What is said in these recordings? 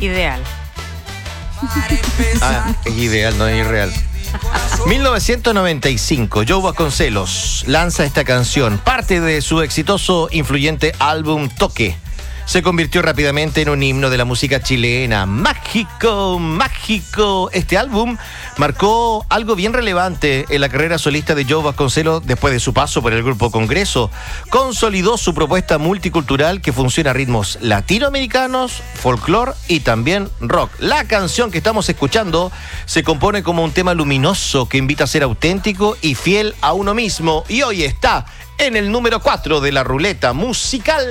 ideal. Es ideal, no es irreal. 1995, Joe Vasconcelos lanza esta canción, parte de su exitoso, influyente álbum Toque. Se convirtió rápidamente en un himno de la música chilena. Mágico, mágico. Este álbum marcó algo bien relevante en la carrera solista de Joe Vasconcelos después de su paso por el Grupo Congreso. Consolidó su propuesta multicultural que funciona a ritmos latinoamericanos, folclore y también rock. La canción que estamos escuchando se compone como un tema luminoso que invita a ser auténtico y fiel a uno mismo. Y hoy está en el número 4 de la ruleta musical.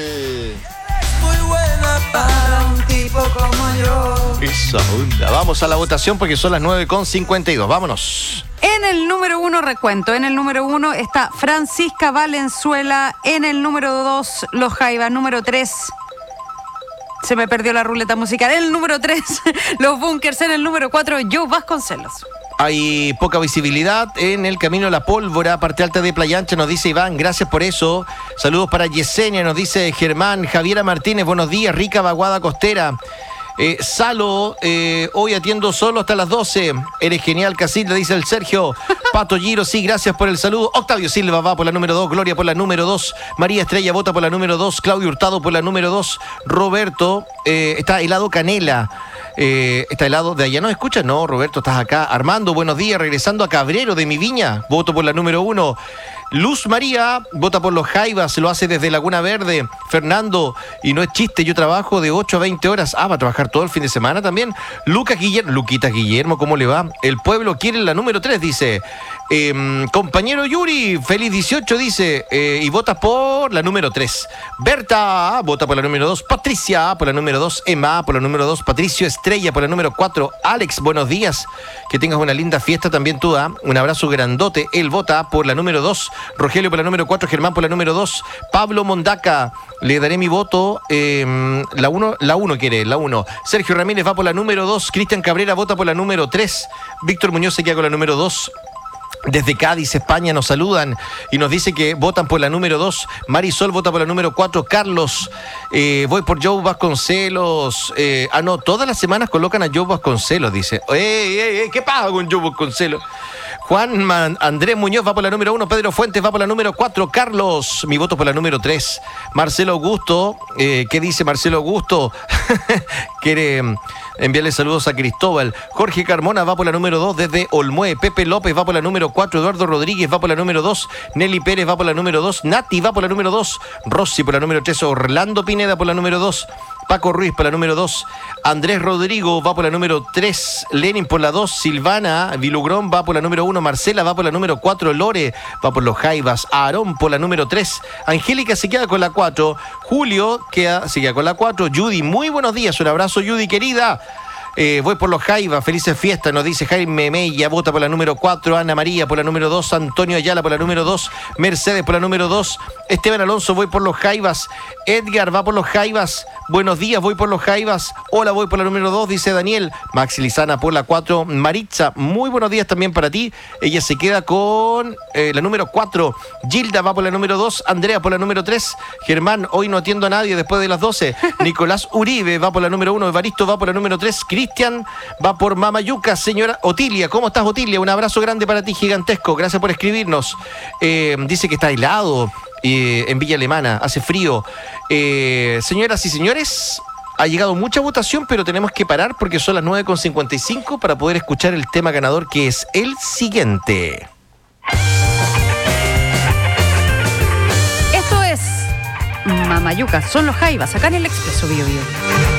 Para un tipo como yo. Esa onda. Vamos a la votación porque son las 9:52. Vámonos. En el número 1, recuento. En el número 1 está Francisca Valenzuela. En el número 2, Los Jaivas. Número 3, se me perdió la ruleta musical. En el número 3, Los Bunkers. En el número 4, Joe Vasconcelos. Hay poca visibilidad en el camino a la pólvora, parte alta de Playa Ancha, nos dice Iván, gracias por eso. Saludos para Yesenia, nos dice Germán. Javiera Martínez, buenos días. Rica Vaguada Costera. Salo, hoy atiendo solo hasta las 12. Eres genial, Casilda, dice el Sergio. Pato Giro, sí, gracias por el saludo. Octavio Silva va por la número 2. Gloria por la número 2. María Estrella vota por la número 2. Claudio Hurtado por la número 2. Roberto, está helado Canela. Está helado de allá, ¿no escuchas? No, Roberto, estás acá. Armando, buenos días, regresando a Cabrero de mi viña. Voto por la número 1. Luz María vota por Los Jaivas, lo hace desde Laguna Verde. Fernando, y no es chiste, yo trabajo de 8 a 20 horas. Va a trabajar todo el fin de semana también. Luquita Guillermo, ¿cómo le va? El pueblo quiere la número 3, dice. Compañero Yuri, feliz 18, dice. Y vota por la número 3. Berta, vota por la número 2. Patricia, por la número 2. Emma, por la número 2. Patricio Estrella, por la número 4. Alex, buenos días. Que tengas una linda fiesta también tú, Un abrazo grandote. Él vota por la número 2. Rogelio por la número 4, Germán por la número 2, Pablo Mondaca, le daré mi voto, la 1 quiere, la 1. Sergio Ramírez va por la número 2, Cristian Cabrera vota por la número 3, Víctor Muñoz se queda con la número 2. Desde Cádiz, España, nos saludan y nos dice que votan por la número 2. Marisol vota por la número 4. Carlos, voy por Joe Vasconcelos. No, todas las semanas colocan a Joe Vasconcelos, dice. ¿Qué pasa con Joe Vasconcelos? Juan Andrés Muñoz va por la número 1. Pedro Fuentes va por la número 4. Carlos, mi voto por la número 3. Marcelo Augusto, ¿qué dice Marcelo Augusto? Quiere enviarle saludos a Cristóbal. Jorge Carmona va por la número 2 desde Olmué. Pepe López va por la número 4. Eduardo Rodríguez va por la número 2. Nelly Pérez va por la número 2. Nati va por la número 2. Rossi por la número 3. Orlando Pineda por la número 2. Paco Ruiz por la número 2. Andrés Rodrigo va por la número 3. Lenin por la 2. Silvana Vilugrón va por la número 1. Marcela va por la número 4. Lore va por Los Jaivas. Aarón por la número 3. Angélica se queda con la 4. Julio se queda con la 4. Judy, muy buenos días. Un abrazo, Judy, querida. Voy por Los Jaivas, felices fiestas, nos dice Jaime Mella, vota por la número 4, Ana María por la número 2, Antonio Ayala por la número 2, Mercedes por la número 2, Esteban Alonso, voy por Los Jaivas, Edgar va por Los Jaivas, buenos días, voy por Los Jaivas, hola, voy por la número 2, dice Daniel, Maxi Lizana por la 4, Maritza, muy buenos días también para ti, ella se queda con la número 4, Gilda va por la número 2, Andrea por la número 3, Germán, hoy no atiendo a nadie después de las 12, Nicolás Uribe va por la número 1, Evaristo va por la número 3, Cristian va por Mamayuca, señora Otilia. ¿Cómo estás, Otilia? Un abrazo grande para ti, gigantesco. Gracias por escribirnos. Dice que está helado en Villa Alemana, hace frío. Señoras y señores, ha llegado mucha votación, pero tenemos que parar porque son las 9:55 para poder escuchar el tema ganador, que es el siguiente. Esto es Mamayuca, son Los Jaivas, acá en el Expreso Bio Bio.